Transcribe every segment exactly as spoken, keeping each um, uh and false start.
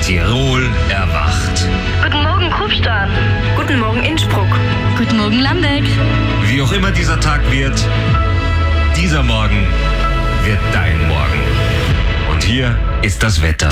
Tirol erwacht. Guten Morgen, Kufstein. Guten Morgen, Innsbruck. Guten Morgen, Lambeck. Wie auch immer dieser Tag wird, dieser Morgen wird dein Morgen. Und hier ist das Wetter.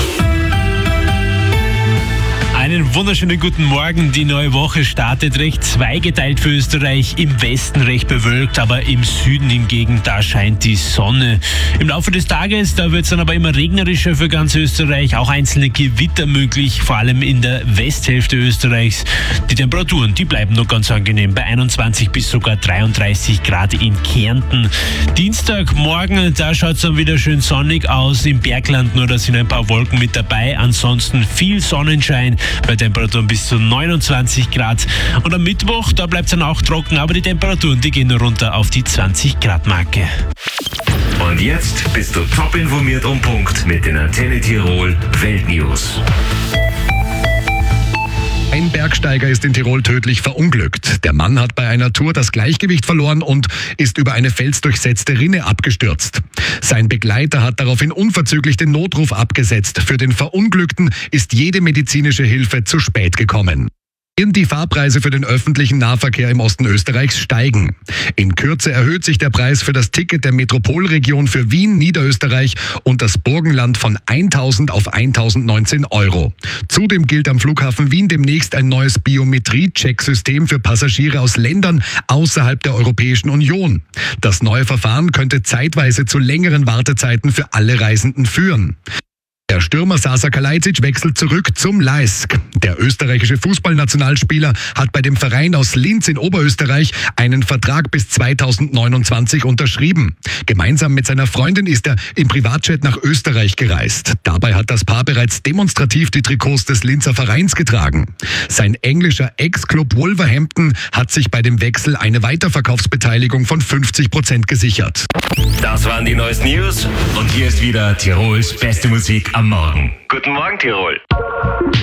Einen wunderschönen guten Morgen. Die neue Woche startet recht zweigeteilt für Österreich. Im Westen recht bewölkt, aber im Süden hingegen, da scheint die Sonne. Im Laufe des Tages, da wird es dann aber immer regnerischer für ganz Österreich. Auch einzelne Gewitter möglich, vor allem in der Westhälfte Österreichs. Die Temperaturen, die bleiben noch ganz angenehm bei einundzwanzig bis sogar dreiunddreißig Grad in Kärnten. Dienstagmorgen, da schaut es dann wieder schön sonnig aus. Im Bergland nur, da sind ein paar Wolken mit dabei. Ansonsten viel Sonnenschein bei Temperaturen bis zu neunundzwanzig Grad. Und am Mittwoch, da bleibt es dann auch trocken, aber die Temperaturen, die gehen runter auf die zwanzig Grad Marke. Und jetzt bist du top informiert um Punkt mit den Antenne Tirol Weltnews. Ein Bergsteiger ist in Tirol tödlich verunglückt. Der Mann hat bei einer Tour das Gleichgewicht verloren und ist über eine felsdurchsetzte Rinne abgestürzt. Sein Begleiter hat daraufhin unverzüglich den Notruf abgesetzt. Für den Verunglückten ist jede medizinische Hilfe zu spät gekommen. Die Fahrpreise für den öffentlichen Nahverkehr im Osten Österreichs steigen. In Kürze erhöht sich der Preis für das Ticket der Metropolregion für Wien, Niederösterreich und das Burgenland von eintausend auf eintausendneunzehn Euro. Zudem gilt am Flughafen Wien demnächst ein neues Biometrie-Check-System für Passagiere aus Ländern außerhalb der Europäischen Union. Das neue Verfahren könnte zeitweise zu längeren Wartezeiten für alle Reisenden führen. Der Stürmer Sasa Kalajdzic wechselt zurück zum Laisk. Der österreichische Fußballnationalspieler hat bei dem Verein aus Linz in Oberösterreich einen Vertrag bis zweitausendneunundzwanzig unterschrieben. Gemeinsam mit seiner Freundin ist er im Privatjet nach Österreich gereist. Dabei hat das Paar bereits demonstrativ die Trikots des Linzer Vereins getragen. Sein englischer Ex-Club Wolverhampton hat sich bei dem Wechsel eine Weiterverkaufsbeteiligung von fünfzig Prozent gesichert. Das waren die neuesten News und hier ist wieder Tirols beste Musik am Morgen. Guten Morgen, Tirol.